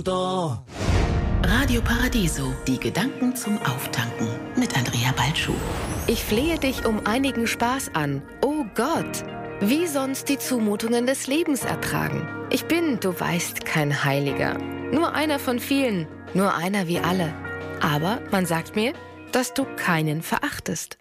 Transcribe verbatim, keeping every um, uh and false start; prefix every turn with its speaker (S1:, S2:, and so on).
S1: Radio Paradiso, die Gedanken zum Auftanken mit Andrea Balschuh.
S2: Ich flehe dich um einigen Spaß an. Oh Gott, wie sonst die Zumutungen des Lebens ertragen? Ich bin, du weißt, kein Heiliger. Nur einer von vielen, nur einer wie alle. Aber man sagt mir, dass du keinen verachtest.